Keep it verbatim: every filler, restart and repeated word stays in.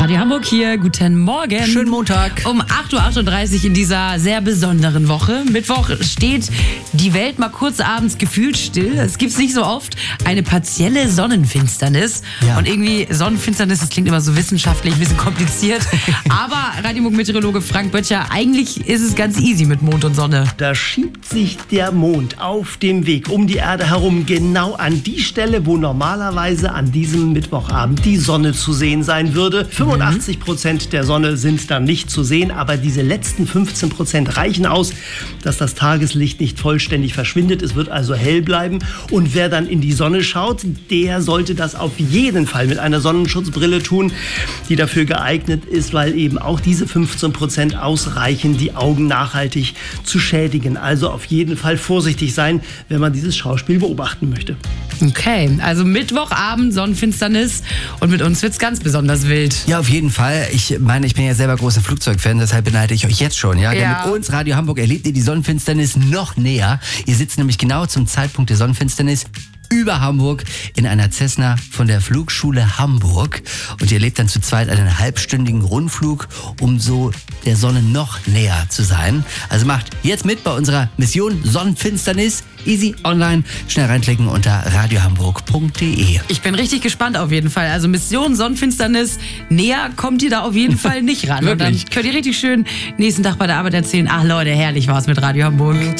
Radio Hamburg hier, guten Morgen. Schönen Montag. Um acht Uhr achtunddreißig in dieser sehr besonderen Woche. Mittwoch steht die Welt mal kurz abends gefühlt still. Es gibt's nicht so oft. Eine partielle Sonnenfinsternis. Ja. Und irgendwie Sonnenfinsternis, das klingt immer so wissenschaftlich, ein bisschen kompliziert. Aber Radio Hamburg-Meteorologe Frank Böttcher, eigentlich ist es ganz easy mit Mond und Sonne. Da schiebt sich der Mond auf dem Weg um die Erde herum genau an die Stelle, wo normalerweise an diesem Mittwochabend die Sonne zu sehen sein würde. fünfundachtzig Prozent der Sonne sind dann nicht zu sehen, aber diese letzten fünfzehn Prozent reichen aus, dass das Tageslicht nicht vollständig verschwindet. Es wird also hell bleiben. Und wer dann in die Sonne schaut, der sollte das auf jeden Fall mit einer Sonnenschutzbrille tun, die dafür geeignet ist, weil eben auch diese fünfzehn Prozent ausreichen, die Augen nachhaltig zu schädigen. Also auf jeden Fall vorsichtig sein, wenn man dieses Schauspiel beobachten möchte. Okay, also Mittwochabend, Sonnenfinsternis und mit uns wird's ganz besonders wild. Ja, auf jeden Fall. Ich meine, ich bin ja selber großer Flugzeugfan, deshalb beneide ich euch jetzt schon. Ja? Ja. Denn mit uns, Radio Hamburg, erlebt ihr die Sonnenfinsternis noch näher. Ihr sitzt nämlich genau zum Zeitpunkt der Sonnenfinsternis über Hamburg in einer Cessna von der Flugschule Hamburg. Und ihr erlebt dann zu zweit einen halbstündigen Rundflug, um so der Sonne noch näher zu sein. Also macht jetzt mit bei unserer Mission Sonnenfinsternis. Easy online. Schnell reinklicken unter radiohamburg punkt de. Ich bin richtig gespannt auf jeden Fall. Also Mission Sonnenfinsternis, näher kommt ihr da auf jeden Fall nicht ran. Und dann Wirklich? könnt ihr richtig schön nächsten Tag bei der Arbeit erzählen, ach Leute, herrlich war's mit Radio Hamburg.